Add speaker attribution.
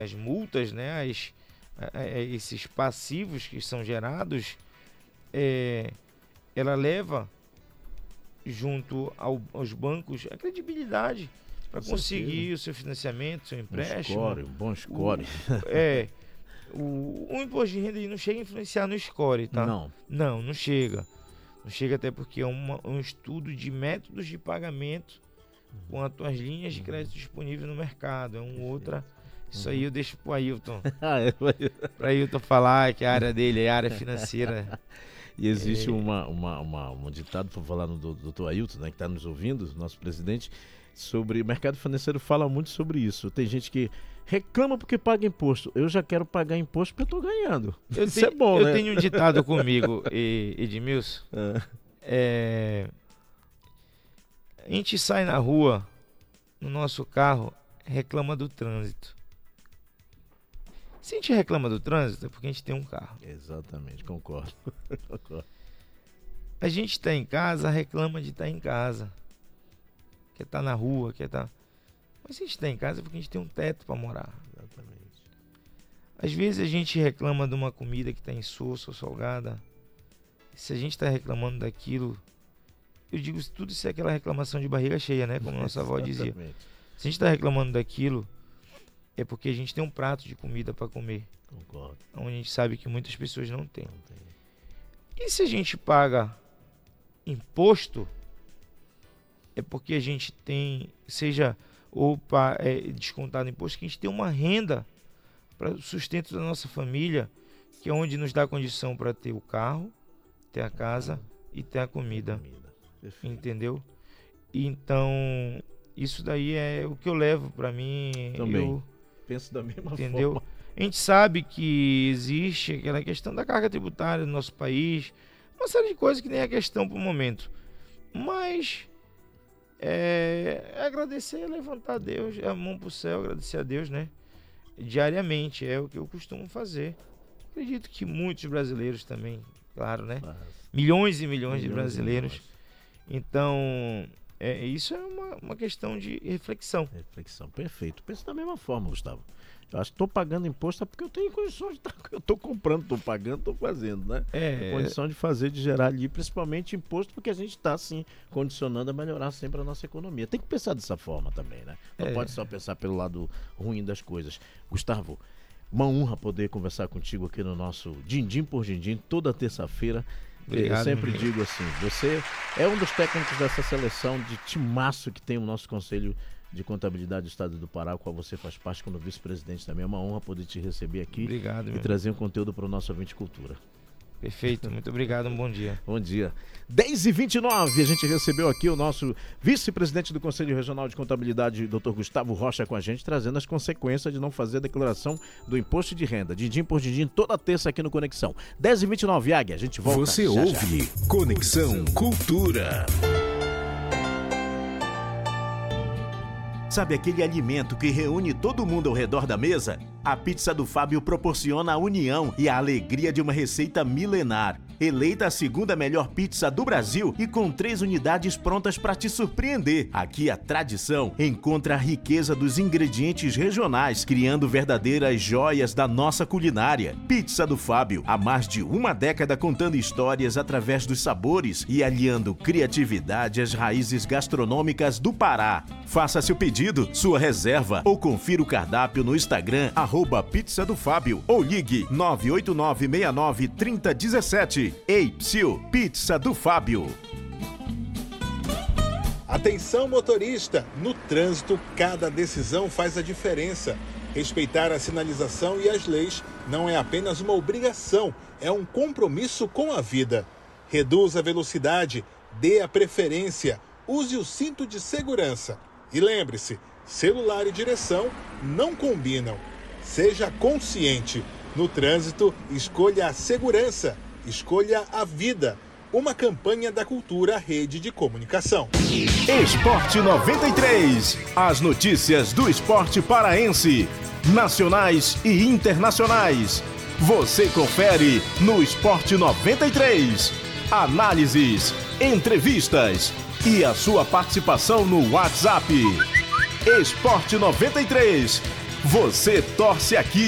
Speaker 1: as multas, né, esses passivos que são gerados, ela leva junto aos bancos a credibilidade para conseguir o seu financiamento, seu empréstimo.
Speaker 2: Um bom score.
Speaker 1: O imposto de renda não chega a influenciar no score, tá? Não chega. Não chega, até porque é um estudo de métodos de pagamento quanto às linhas de crédito disponíveis no mercado. Isso aí eu deixo pro Ailton. Para Ailton falar que a área dele é a área financeira.
Speaker 2: E existe um ditado, para falar no doutor Ailton, né, que está nos ouvindo, nosso presidente, sobre o mercado financeiro, fala muito sobre isso. Tem gente que reclama porque paga imposto. Eu já quero pagar imposto porque eu estou ganhando. Isso é bom, né?
Speaker 1: Eu tenho um ditado comigo, Edmilson. A gente sai na rua, no nosso carro, reclama do trânsito. Se a gente reclama do trânsito, é porque a gente tem um carro.
Speaker 2: Exatamente, concordo.
Speaker 1: A gente está em casa, reclama de estar em casa. Quer estar na rua, Mas se a gente está em casa é porque a gente tem um teto para morar.
Speaker 2: Exatamente.
Speaker 1: Às vezes a gente reclama de uma comida que está insossa ou salgada. Se a gente está reclamando daquilo, eu digo tudo isso é aquela reclamação de barriga cheia, né? Como nossa avó dizia. Se a gente está reclamando daquilo, é porque a gente tem um prato de comida para comer.
Speaker 2: Concordo.
Speaker 1: Onde a gente sabe que muitas pessoas não têm. E se a gente paga imposto, é porque a gente tem, seja descontado imposto, que a gente tem uma renda para o sustento da nossa família, que é onde nos dá condição para ter o carro, ter a casa e ter a comida. Entendeu? Então, isso daí é o que eu levo para mim.
Speaker 2: Também penso da mesma
Speaker 1: forma. A gente sabe que existe aquela questão da carga tributária no nosso país, uma série de coisas que nem é questão para o momento. Mas agradecer, levantar a Deus, a mão para o céu, agradecer a Deus, né? Diariamente, é o que eu costumo fazer. Acredito que muitos brasileiros também, claro, né? Milhões e milhões de brasileiros. Então, isso é uma questão de reflexão.
Speaker 2: Perfeito. Penso da mesma forma, Gustavo. Eu acho que estou pagando imposto porque eu tenho condições de eu estou comprando, estou pagando, estou fazendo, né? Condição de fazer, de gerar ali, principalmente imposto, porque a gente está, sim, condicionando a melhorar sempre a nossa economia. Tem que pensar dessa forma também, né? Não pode só pensar pelo lado ruim das coisas. Gustavo, uma honra poder conversar contigo aqui no nosso Dindim por Dindim, toda terça-feira.
Speaker 1: Obrigado,
Speaker 2: eu sempre digo assim, você é um dos técnicos dessa seleção de timaço que tem o nosso Conselho de Contabilidade do Estado do Pará, o qual você faz parte como vice-presidente também. É uma honra poder te receber aqui.
Speaker 1: Obrigado,
Speaker 2: e trazer um conteúdo para o nosso ouvinte cultura.
Speaker 1: Perfeito, muito obrigado, um bom dia.
Speaker 2: Bom dia. 10h29, a gente recebeu aqui o nosso vice-presidente do Conselho Regional de Contabilidade, Dr. Gustavo Rocha, com a gente, trazendo as consequências de não fazer a declaração do imposto de renda. Dindim por Dindim, toda terça aqui no Conexão. 10h29, Águia, a gente volta.
Speaker 3: Você ouve Conexão Cultura.
Speaker 4: Sabe aquele alimento que reúne todo mundo ao redor da mesa? A pizza do Fábio proporciona a união e a alegria de uma receita milenar. Eleita a segunda melhor pizza do Brasil e com 3 unidades prontas para te surpreender. Aqui a tradição encontra a riqueza dos ingredientes regionais, criando verdadeiras joias da nossa culinária. Pizza do Fábio, há mais de uma década contando histórias através dos sabores e aliando criatividade às raízes gastronômicas do Pará. Faça seu pedido, sua reserva ou confira o cardápio no Instagram @Pizza do Fábio ou ligue 989693017. Ei, Psiu, Pizza do Fábio.
Speaker 5: Atenção, motorista! No trânsito, cada decisão faz a diferença. Respeitar a sinalização e as leis não é apenas uma obrigação, é um compromisso com a vida. Reduza a velocidade, dê a preferência, use o cinto de segurança. E lembre-se, celular e direção não combinam. Seja consciente. No trânsito, escolha a segurança, escolha a vida. Uma campanha da Cultura Rede de Comunicação.
Speaker 4: Esporte 93. As notícias do esporte paraense, nacionais e internacionais. Você confere no Esporte 93. Análises, entrevistas e a sua participação no WhatsApp. Esporte 93. Você torce aqui.